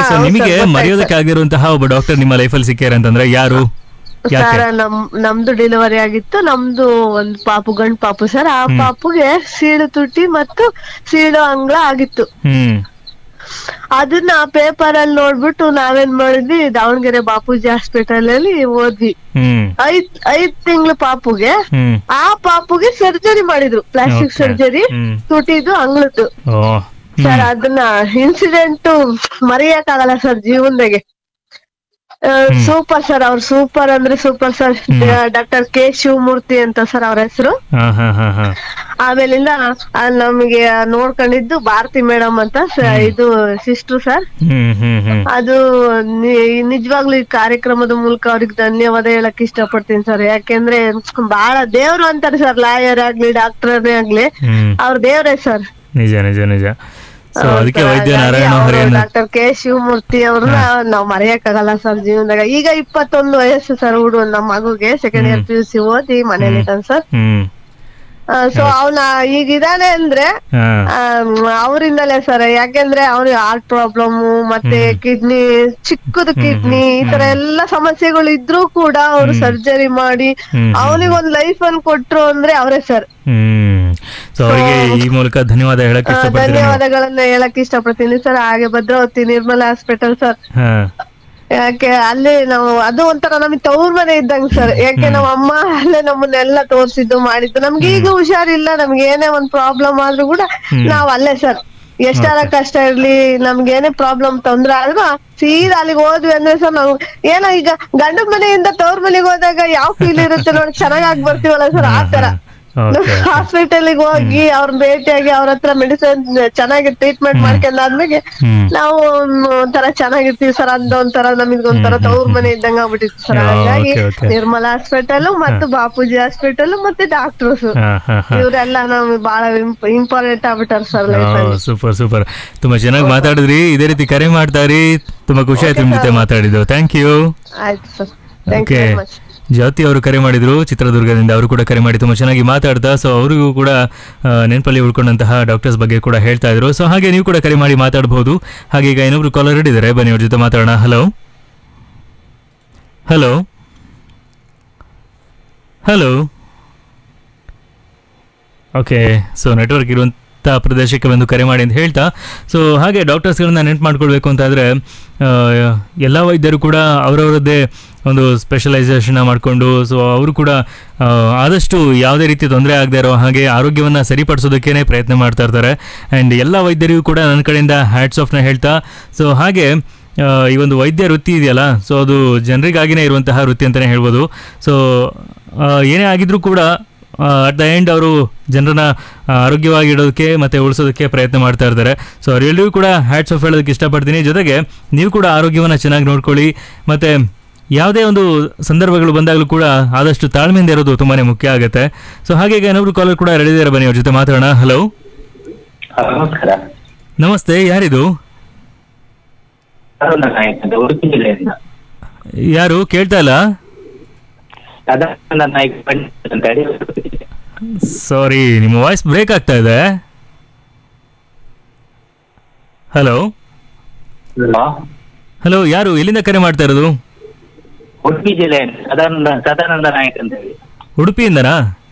So ಹೌದು ನಿಮಗೆ sir, ಮರೆಯೋದಕ್ಕೆ ಆಗಿರುವಂತಹ ಒಬ್ಬ ಡಾಕ್ಟರ್ ನಿಮ್ಮ ಲೈಫಲ್ಲಿ ಸಿಕ್ಕ್ಯಾರ ಅಂತಂದ್ರೆ ಯಾರು, ಯಾಕೆ? ಸರ್ ನಮ್ದು ಡೆಲಿವರಿ ಆಗಿತ್ತು. ನಮ್ದು ಒಂದು ಗಂಡ್ ಪಾಪು ಸರ್. ಆ ಪಾಪುಗೆ ಸೀಳು ತುಟಿ ಮತ್ತು ಸೀಳು ಅಂಗ್ಳ ಆಗಿತ್ತು. ಹ್ಮ್ ಅದನ್ನ ಪೇಪರ್ ಅಲ್ಲಿ ನೋಡ್ಬಿಟ್ಟು ನಾವೇನ್ ಮಾಡಿದ್ವಿ, ದಾವಣಗೆರೆ ಬಾಪೂಜಿ ಹಾಸ್ಪಿಟಲ್ ಅಲ್ಲಿ ಓದ್ವಿ. ಹ್ಮ್ 5 ತಿಂಗಳು ಪಾಪುಗೆ, ಹ್ಮ್ ಆ ಪಾಪುಗೆ ಸರ್ಜರಿ ಮಾಡಿದ್ರು, ಪ್ಲಾಸ್ಟಿಕ್ Okay. ಸರ್ಜರಿ, ತುಟಿದು ಅಂಗ್ಳದ್ದು. ಓ ಸರ್ ಅದನ್ನ ಇನ್ಸಿಡೆಂಟ್ ಮರೆಯಕ್ಕಾಗಲ್ಲ ಸರ್ ಜೀವನದಾಗೆ. ಸೂಪರ್ ಸರ್, ಅವ್ರು ಸೂಪರ್ ಅಂದ್ರೆ super sir. Doctor K Shivamurthy ಅಂತ ಸರ್ ಅವ್ರ ಹೆಸರು. ಹಾ ಹಾ ಹಾ ಹಾ ಆಮೇಲಿಂದ ನಮಗೆ ನೋಡ್ಕೊಂಡಿದ್ದು ಭಾರತಿ ಮೇಡಮ್ ಅಂತ ಇದು ಸಿಸ್ಟರ್ ಸರ್. ಹ್ಮ್ ಹ್ಮ್ ಹ್ಮ್ ಅದು ನಿಜವಾಗ್ಲೂ ಈ ಕಾರ್ಯಕ್ರಮದ ಮೂಲಕ ಅವ್ರಿಗೆ ಧನ್ಯವಾದ ಹೇಳಕ್ ಇಷ್ಟಪಡ್ತೀನಿ ಸರ್. ಯಾಕೆಂದ್ರೆ ಬಹಳ ದೇವ್ರು ಅಂತಾರೆ ಸರ್, ಲಾಯರ್ ಆಗ್ಲಿ ಡಾಕ್ಟರ್ ಆಗ್ಲಿ, ಹ್ಮ್ ಅವ್ರ ದೇವ್ರೇ ಸರ್. ನಿಜ ನಿಜ ನಿಜ. ಸೊ ಅದಕ್ಕೆ ವೈದ್ಯ ನಾರಾಯಣ ಹರಿಯಣ್ಣ ಡಾಕ್ಟರ್ ಕೆ ಶಿವಮೂರ್ತಿ ಅವ್ರನ್ನ ನಾವ್ ಮರೆಯಕ್ಕಾಗಲ್ಲ ಸರ್ ಜೀವನದಾಗ. ಈಗ 21 ವಯಸ್ಸು ಸರ್ ಹುಡು, ನಮ್ಮ ಮಗುಗೆ ಸೆಕೆಂಡ್ ಇಯರ್ PUC ಓದಿ ಮನೇಲಿ ಸರ್. ಹ್ಮ್ ಸೊ ಅವನ ಈಗ ಇದಾನೆ ಅಂದ್ರೆ ಹಾ ಅವರಿಂದಲೇ ಸರ್. ಯಾಕೆಂದ್ರೆ ಅವ್ನಿಗೆ ಹಾರ್ಟ್ ಪ್ರಾಬ್ಲಮ್ ಮತ್ತೆ ಕಿಡ್ನಿ, ಚಿಕ್ಕದು ಕಿಡ್ನಿ, ಈ ತರ ಎಲ್ಲಾ ಸಮಸ್ಯೆಗಳು ಇದ್ರೂ ಕೂಡ ಅವ್ರು ಸರ್ಜರಿ ಮಾಡಿ ಅವನಿಗೆ ಒಂದ್ ಲೈಫ್ ಅನ್ನು ಕೊಟ್ರು ಅಂದ್ರೆ ಅವರೇ ಸರ್. ಹ್ಮ್ ಸೊ ಅವರಿಗೆ ಈ ಮೂಲಕ ಧನ್ಯವಾದ ಹೇಳಕ್ ಇಷ್ಟಪಡ್ತೀನಿ. ಧನ್ಯವಾದಗಳನ್ನ ಹೇಳಕ್ ಇಷ್ಟಪಡ್ತೀನಿ ಸರ್. ಹಾಗೆ ಭದ್ರಾವತಿ ನಿರ್ಮಲ ಹಾಸ್ಪಿಟಲ್ ಸರ್, ಹಾ ಯಾಕೆ ಅಲ್ಲಿ ನಾವು ಅದು ಒಂಥರ ನಮಗೆ ತವ್ರ ಮನೆ ಇದ್ದಂಗ ಸರ್. ಯಾಕೆ ನಮ್ಮ ಅಮ್ಮ ಅಲ್ಲೇ ನಮ್ಮನ್ನೆಲ್ಲ ತೋರ್ಸಿದ್ದು ಮಾಡಿದ್ದು. ನಮ್ಗೆ ಈಗ ಹುಷಾರಿಲ್ಲ, ನಮ್ಗೆ ಏನೇ ಒಂದ್ ಪ್ರಾಬ್ಲಮ್ ಆದ್ರೂ ಕೂಡ ನಾವ್ ಅಲ್ಲೇ ಸರ್. ಎಷ್ಟಾರ ಕಷ್ಟ ಇರ್ಲಿ, ನಮ್ಗೆ ಏನೇ ಪ್ರಾಬ್ಲಮ್ ತೊಂದ್ರೆ ಆದ್ರೂ ಸೀದಾ ಅಲ್ಲಿಗೆ ಹೋದ್ವಿ ಅಂದ್ರೆ ಸರ್, ನಾವು ಏನೋ ಈಗ ಗಂಡ ಮನೆಯಿಂದ ತವ್ರ ಮನೆಗೆ ಹೋದಾಗ ಯಾವ ಫೀಲ್ ಇರುತ್ತೆ ನೋಡಿ, ಚೆನ್ನಾಗಿ ಬರ್ತೀವಲ್ಲ ಸರ್, ಆ ತರ ಹಾಸ್ಪಿಟಲ್ ಹೋಗಿ ಅವ್ರ ಭೇಟಿಯಾಗಿ ಅವ್ರ ಹತ್ರ ಮೆಡಿಸಿನ್ ಚೆನ್ನಾಗಿ ಟ್ರೀಟ್ಮೆಂಟ್ ಮಾಡ್ಕೊಂಡಾದ್ಮೇಲೆ ನಾವು ಒಂಥರ ಚೆನ್ನಾಗಿರ್ತೀವಿ ಸರ್. ಒಂಥರ ನಮಗೊಂಥರ ತವ್ರ ಮನೆ ಇದ್ದಂಗ ಆಗ್ಬಿಟ್ಟಿತ್ತು ಸರ್. ಹಾಗಾಗಿ ನಿರ್ಮಲಾ ಹಾಸ್ಪಿಟಲ್ ಮತ್ತು ಬಾಪೂಜಿ ಹಾಸ್ಪಿಟಲ್ ಮತ್ತೆ ಡಾಕ್ಟರ್ಸ್ ಇವರೆಲ್ಲ ನಮ್ಗೆ ಬಹಳ ಇಂಪಾರ್ಟೆಂಟ್ ಆಗ್ಬಿಟ್ಟಾರ ಸರ್ ಲೈಫ್ ಅಲ್ಲಿ. ಸೂಪರ್ ಸೂಪರ್, ತುಂಬಾ ಚೆನ್ನಾಗಿ ಮಾತಾಡಿದ್ರಿ. ಇದೇ ರೀತಿ ಕರೆ ಮಾಡ್ತಾರಿ, ತುಂಬಾ ಖುಷಿ ಆಯ್ತು ನಿಮ್ ಜೊತೆ ಮಾತಾಡಿದ್ದು. Thank you. ಆಯ್ತು sir, thank you very much. ಜ್ಯೋತಿ ಅವರು ಕರೆ ಮಾಡಿದ್ರು ಚಿತ್ರದುರ್ಗದಿಂದ, ಅವರು ಕೂಡ ಕರೆ ಮಾಡಿ ತುಂಬ ಚೆನ್ನಾಗಿ ಮಾತಾಡ್ತಾ, ಸೊ ಅವರಿಗೂ ಕೂಡ ನೆನಪಲ್ಲಿ ಉಳ್ಕೊಂಡಂತಹ ಡಾಕ್ಟರ್ಸ್ ಬಗ್ಗೆ ಕೂಡ ಹೇಳ್ತಾ ಇದ್ರು. ಸೊ ಹಾಗೆ ನೀವು ಕೂಡ ಕರೆ ಮಾಡಿ ಮಾತಾಡಬಹುದು. ಹಾಗೆ ಈಗ ಇನ್ನೊಬ್ರು ಕಾಲರ್ ಇದ್ದಾರೆ, ಬನ್ನಿ ಅವ್ರ ಜೊತೆ ಮಾತಾಡೋಣ. Hello hello hello. Okay, so network ಇರುವಂಥ ಪ್ರದೇಶಕ್ಕೆ ಬಂದು ಕರೆ ಮಾಡಿ ಅಂತ ಹೇಳ್ತಾ, ಸೊ ಹಾಗೆ ಡಾಕ್ಟರ್ಸ್ಗಳನ್ನ ನೆನ್ಪು ಮಾಡ್ಕೊಳ್ಬೇಕು ಅಂತಾದರೆ ಎಲ್ಲ ವೈದ್ಯರು ಕೂಡ ಅವರವರದ್ದೇ ಒಂದು ಸ್ಪೆಷಲೈಸೇಷನ್ ಮಾಡಿಕೊಂಡು, ಸೊ ಅವರು ಕೂಡ ಆದಷ್ಟು ಯಾವುದೇ ರೀತಿ ತೊಂದರೆ ಆಗದೆ ಇರೋ ಹಾಗೆ ಆರೋಗ್ಯವನ್ನು ಸರಿಪಡಿಸೋದಕ್ಕೇ ಪ್ರಯತ್ನ ಮಾಡ್ತಾ ಇರ್ತಾರೆ. ಆ್ಯಂಡ್ ಎಲ್ಲ ವೈದ್ಯರಿಗೂ ಕೂಡ ನನ್ನ ಕಡೆಯಿಂದ ಹ್ಯಾಟ್ಸ್ ಆಫ್ನ ಹೇಳ್ತಾ, ಸೊ ಹಾಗೆ ಈ ಒಂದು ವೈದ್ಯ ವೃತ್ತಿ ಇದೆಯಲ್ಲ, ಸೊ ಅದು ಜನರಿಗಾಗಿಯೇ ಇರುವಂತಹ ವೃತ್ತಿ ಅಂತಲೇ ಹೇಳ್ಬೋದು. ಸೊ ಏನೇ ಆಗಿದ್ರೂ ಕೂಡ ಅಟ್ ದ ಎಂಡ್ ಅವರು ಜನರನ್ನ ಆರೋಗ್ಯವಾಗಿ ಇಡೋದಕ್ಕೆ ಮತ್ತು ಉಳಿಸೋದಕ್ಕೆ ಪ್ರಯತ್ನ ಮಾಡ್ತಾ ಇರ್ತಾರೆ. ಸೊ ಅವರೆಲ್ಲರಿಗೂ ಕೂಡ ಹ್ಯಾಟ್ಸ್ ಆಫ್ ಹೇಳೋದಕ್ಕೆ ಇಷ್ಟಪಡ್ತೀನಿ. ಜೊತೆಗೆ ನೀವು ಕೂಡ ಆರೋಗ್ಯವನ್ನು ಚೆನ್ನಾಗಿ ನೋಡ್ಕೊಳ್ಳಿ, ಮತ್ತು ಯಾವುದೇ ಒಂದು ಸಂದರ್ಭಗಳು ಬಂದಾಗಲೂ ಕೂಡ ಆದಷ್ಟು ತಾಳ್ಮೆಯಿಂದ ಇರೋದು ತುಂಬಾ ಮುಖ್ಯ ಆಗುತ್ತೆ. ಸೊ ಹಾಗೆ ಇನ್ನೊಬ್ರು ಕಾಲರ್ ಕೂಡ ರೆಡಿ ಇದ್ದಾರೆ, ಬನ್ನಿ ಅವ್ರ ಜೊತೆ ಮಾತಾಡೋಣ. ಹಲೋ ನಮಸ್ಕಾರ. ನಮಸ್ತೆ, ಯಾರಿದು? ಯಾರು ಕೇಳ್ತಾ ಇಲ್ಲ? ಸಾರಿ, ನಿಮ್ಮ ವಾಯ್ಸ್ ಬ್ರೇಕ್ ಆಗ್ತಾ ಇದೆ. ಹಲೋ ಹಲೋ, ಯಾರು ಎಲ್ಲಿಂದ ಕರೆ ಮಾಡ್ತಾ ಇರೋದು? ಉಡುಪಿ ಜಿಲ್ಲೆ ಸದಾನಂದ ನಾಯಕ್ ಅಂತ ಹೇಳಿ. ಉಡುಪಿಯಿಂದನಾ?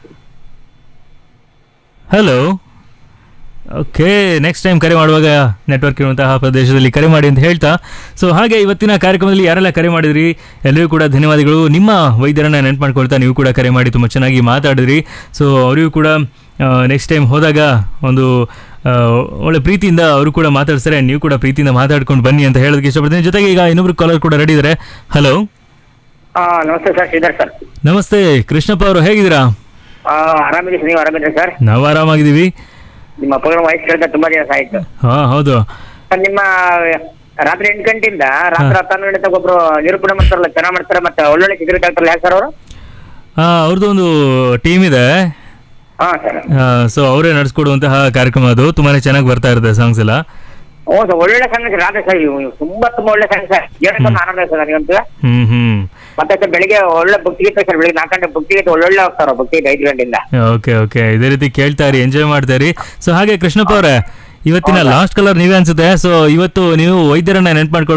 ಹಲೋ, ಓಕೆ, ನೆಕ್ಸ್ಟ್ ಟೈಮ್ ಕರೆ ಮಾಡುವಾಗ ನೆಟ್ವರ್ಕ್ ಇರುವಂತಹ ಪ್ರದೇಶದಲ್ಲಿ ಕರೆ ಮಾಡಿ ಅಂತ ಹೇಳ್ತಾ, ಸೊ ಹಾಗೆ ಇವತ್ತಿನ ಕಾರ್ಯಕ್ರಮದಲ್ಲಿ ಯಾರೆಲ್ಲ ಕರೆ ಮಾಡಿದ್ರಿ ಎಲ್ಲರಿಗೂ ಕೂಡ ಧನ್ಯವಾದಗಳು. ನಿಮ್ಮ ವೈದ್ಯರನ್ನ ನೆನ್ಪು ಮಾಡ್ಕೊಳ್ತಾ ನೀವು ಕೂಡ ಕರೆ ಮಾಡಿ ತುಂಬ ಚೆನ್ನಾಗಿ ಮಾತಾಡಿದ್ರಿ. ಸೊ ಅವರಿಗೂ ಕೂಡ ನೆಕ್ಸ್ಟ್ ಟೈಮ್ ಹೋದಾಗ ಒಂದು ಒಳ್ಳೆ ಪ್ರೀತಿಯಿಂದ ಅವರು ಕೂಡ ಮಾತಾಡ್ತಾರೆ, ನೀವು ಕೂಡ ಪ್ರೀತಿಯಿಂದ ಮಾತಾಡ್ಕೊಂಡು ಬನ್ನಿ ಅಂತ ಹೇಳೋದಕ್ಕೆ ಇಷ್ಟಪಡ್ತೀನಿ. ಜೊತೆಗೆ ಈಗ ಇನ್ನೊಬ್ರು ಕಾಲರ್ ಕೂಡ ರೆಡಿ ಇದ್ದಾರೆ. ಹಲೋ ನಮಸ್ತೆ ಸರ್, ಶ್ರೀಧರ್ ಸರ್. ನಮಸ್ತೆ ಕೃಷ್ಣಪ್ಪ ಅವರು, ಹೇಗಿದ್ದೀರಾ? ಆರಾಮಿದ್ದೀವಿ, ನೀವು ಆರಾಮಿದ್ದೀರಾ ಸರ್? ನಾವು ಆರಾಮಾಗಿದ್ದೀವಿ. ನಿಮ್ಮ ಪ್ರೋಗ್ರಾಮ್ ವಾಯ್ಸ್ ಕೇಳ್ತಾ ತುಂಬಾ ದಿವಸ ಆಯ್ತು. ಹಾ ಹೌದು ಸರ್, ನಿಮ್ಮ ರಾತ್ರಿ 8 ಗಂಟೆಯಿಂದ ರಾತ್ರಿ 11 ಗಂಟೆ ತನಕ ಒಬ್ರು ನಿರೂಪಣೆ ಮಾಡ್ತಾರಲ್ಲ, ಚೆನ್ನಾಗಿ ಮಾಡ್ತಾರೆ, ಮತ್ತೆ ಒಳ್ಳೊಳ್ಳೆ ಚಿತ್ರ ಕೇಳ್ತಾರಲ್ಲ, ಯಾಕೆ ಸರ್ ಅವರು? ಅವ್ರದ್ದು ಒಂದು ಟೀಮ್ ಇದೆ. ಹಾ ಸರ್. ಸೊ ಅವರೇ ನಡೆಸ್ಕೊಡುವಂತಹ ಕಾರ್ಯಕ್ರಮ, ಅದು ತುಂಬಾನೇ ಚೆನ್ನಾಗಿ ಬರ್ತಾ ಇರುತ್ತೆ ಸಾಂಗ್ಸ್ ಎಲ್ಲ. ಓ ಸರ್, ಒಳ್ಳೆ ಸಾಂಗ್ ಸರ್. ರಾತ್ರಿ ಸರ್ ತುಂಬಾ ಒಳ್ಳೆ ಸಾಂಗ್ ಸರ್. ಏನಕ್ಕೆ ಆನಂದ ಸರ್ ನನಗಂತೂ. ಮತ್ತೆ ಸರ್ ಬೆಳಿಗ್ಗೆ ಒಳ್ಳೆ ಭಕ್ತಿಗೀತೆ ಸರ್, ಬೆಳಿಗ್ಗೆ 4 ಗಂಟೆ ಭಕ್ತಿಗೀತೆ ಒಳ್ಳೊಳ್ಳೆ ಹೋಗ್ತಾರ, ಭಕ್ತಿಗೀತೆ 5 ಗಂಟೆಯಿಂದ. ಓಕೆ, ಇದೇ ರೀತಿ ಕೇಳ್ತಾ ಇರಿ, ಎಂಜಾಯ್ ಮಾಡ್ತಾ ಇರಿ. ಸೊ ಹಾಗೆ ಕೃಷ್ಣಪ್ಪ ಅವರೇ, ಇವತ್ತಿನ ಲಾಸ್ಟ್ ಕಲರ್ ನೀವೇ ಅನ್ಸುತ್ತೆ. ಸೊ ಇವತ್ತು ನೀವು ವೈದ್ಯರನ್ನ ನೆನ್ಪು ಮಾಡ್ಕೊಳ್ಳೋ